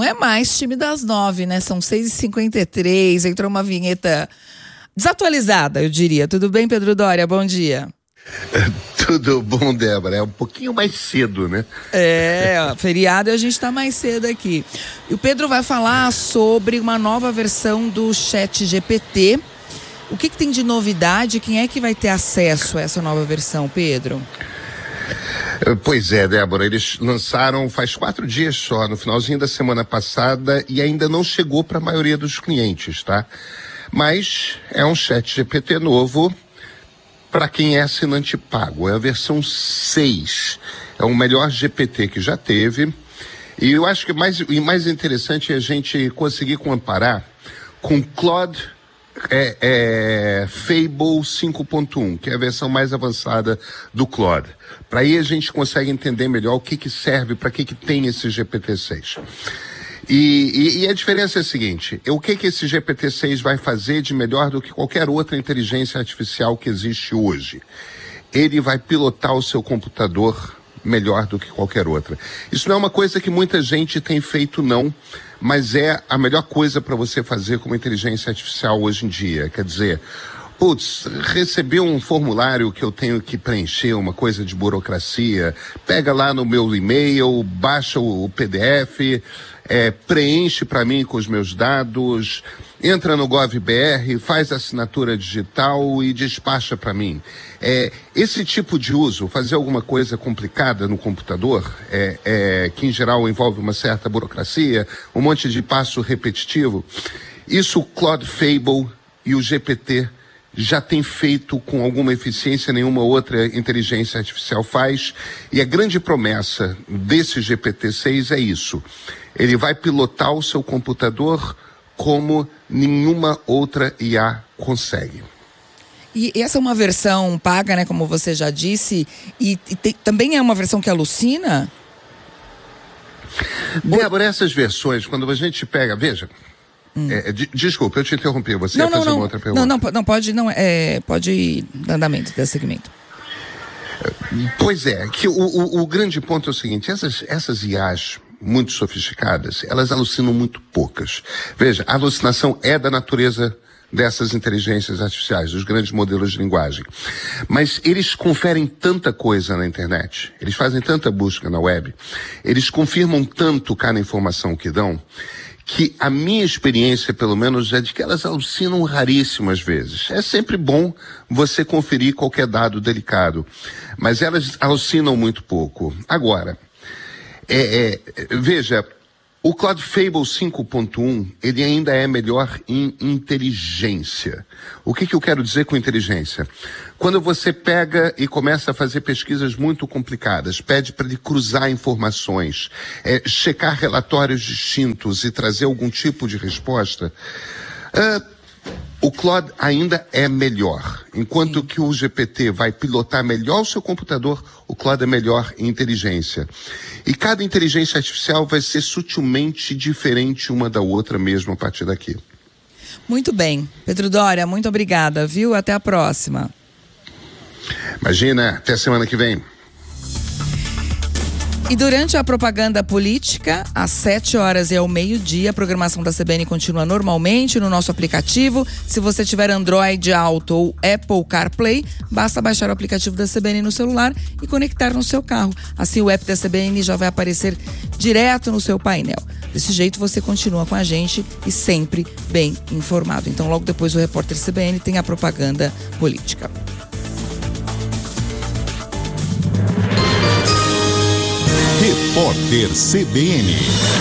é mais time das 9, né? São 6h53, entrou uma vinheta desatualizada, eu diria. Tudo bem, Pedro Doria? Bom dia. Tudo bom, Débora? É um pouquinho mais cedo, né? Feriado e a gente tá mais cedo aqui. E o Pedro vai falar sobre uma nova versão do ChatGPT. O que tem de novidade? Quem é que vai ter acesso a essa nova versão, Pedro? Pois é, Débora, eles lançaram faz 4 dias só, no finalzinho da semana passada, e ainda não chegou para a maioria dos clientes, tá? Mas é um ChatGPT novo para quem é assinante pago. É a versão 6. É o melhor GPT que já teve. E eu acho que o mais interessante é a gente conseguir comparar com Claude Fable 5.1, que é a versão mais avançada do Claude. Para aí a gente consegue entender melhor o que serve, para que tem esse GPT-6. E a diferença é a seguinte: o que esse GPT-6 vai fazer de melhor do que qualquer outra inteligência artificial que existe hoje? Ele vai pilotar o seu computador melhor do que qualquer outra. Isso não é uma coisa que muita gente tem feito, não, mas é a melhor coisa para você fazer com uma inteligência artificial hoje em dia. Quer dizer, recebi um formulário que eu tenho que preencher, uma coisa de burocracia, pega lá no meu e-mail, baixa o PDF, preenche para mim com os meus dados, entra no GovBR, faz a assinatura digital e despacha para mim. Esse tipo de uso, fazer alguma coisa complicada no computador, que em geral envolve uma certa burocracia, um monte de passo repetitivo, isso o Claude Fable e o GPT já tem feito com alguma eficiência, nenhuma outra inteligência artificial faz. E a grande promessa desse GPT-6 é isso: ele vai pilotar o seu computador como nenhuma outra IA consegue. E essa é uma versão paga, né, como você já disse, e também é uma versão que alucina? Débora, essas versões, quando a gente pega, veja, desculpa, eu te interrompi, você ia fazer uma outra pergunta. Pode ir dar andamento desse segmento. Pois é, que o grande ponto é o seguinte: essas IAs muito sofisticadas, elas alucinam muito poucas. Veja, a alucinação é da natureza dessas inteligências artificiais, dos grandes modelos de linguagem. Mas eles conferem tanta coisa na internet, eles fazem tanta busca na web, eles confirmam tanto cada informação que dão, que a minha experiência, pelo menos, é de que elas alucinam raríssimas vezes. É sempre bom você conferir qualquer dado delicado, mas elas alucinam muito pouco. Agora, veja, o Claude Fable 5.1, ele ainda é melhor em inteligência. O que eu quero dizer com inteligência? Quando você pega e começa a fazer pesquisas muito complicadas, pede para ele cruzar informações, checar relatórios distintos e trazer algum tipo de resposta, o Claude ainda é melhor. Enquanto que o GPT vai pilotar melhor o seu computador, o Claude é melhor em inteligência. E cada inteligência artificial vai ser sutilmente diferente uma da outra mesmo a partir daqui. Muito bem. Pedro Doria, muito obrigada, viu? Até a próxima. Imagina, até semana que vem. E durante a propaganda política, às 7h e ao meio-dia, a programação da CBN continua normalmente no nosso aplicativo. Se você tiver Android Auto ou Apple CarPlay, basta baixar o aplicativo da CBN no celular e conectar no seu carro. Assim o app da CBN já vai aparecer direto no seu painel. Desse jeito você continua com a gente e sempre bem informado. Então logo depois do Repórter CBN tem a propaganda política. Repórter CBN.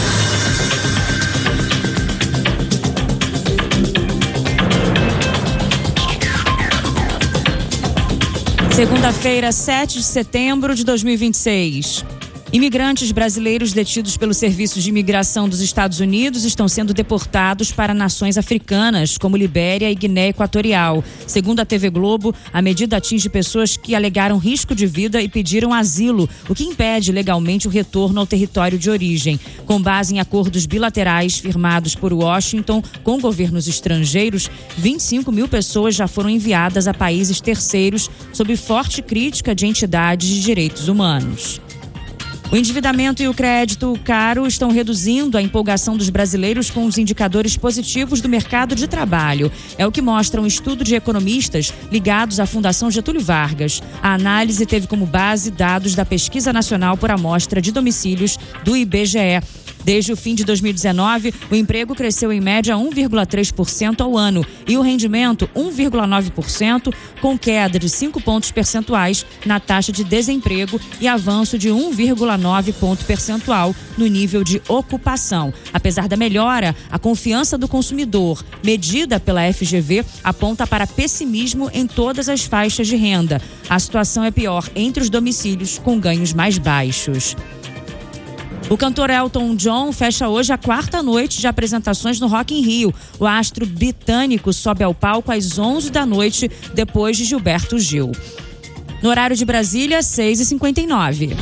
Segunda-feira, 7 de setembro de 2026. Imigrantes brasileiros detidos pelo Serviço de Imigração dos Estados Unidos estão sendo deportados para nações africanas, como Libéria e Guiné Equatorial. Segundo a TV Globo, a medida atinge pessoas que alegaram risco de vida e pediram asilo, o que impede legalmente o retorno ao território de origem. Com base em acordos bilaterais firmados por Washington com governos estrangeiros, 25 mil pessoas já foram enviadas a países terceiros sob forte crítica de entidades de direitos humanos. O endividamento e o crédito caro estão reduzindo a empolgação dos brasileiros com os indicadores positivos do mercado de trabalho. É o que mostra um estudo de economistas ligados à Fundação Getúlio Vargas. A análise teve como base dados da Pesquisa Nacional por Amostra de Domicílios do IBGE. Desde o fim de 2019, o emprego cresceu em média 1,3% ao ano e o rendimento 1,9%, com queda de 5 pontos percentuais na taxa de desemprego e avanço de 1,9 ponto percentual no nível de ocupação. Apesar da melhora, a confiança do consumidor, medida pela FGV, aponta para pessimismo em todas as faixas de renda. A situação é pior entre os domicílios com ganhos mais baixos. O cantor Elton John fecha hoje a 4ª noite de apresentações no Rock in Rio. O astro britânico sobe ao palco às 11 da noite, depois de Gilberto Gil. No horário de Brasília, 6h59.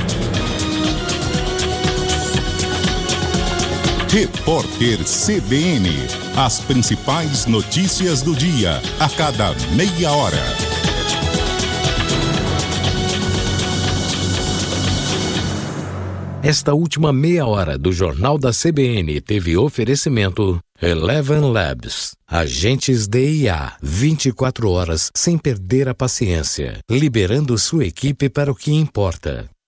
Repórter CBN. As principais notícias do dia, a cada meia hora. Esta última meia hora do Jornal da CBN teve oferecimento Eleven Labs. Agentes de IA, 24 horas sem perder a paciência, liberando sua equipe para o que importa.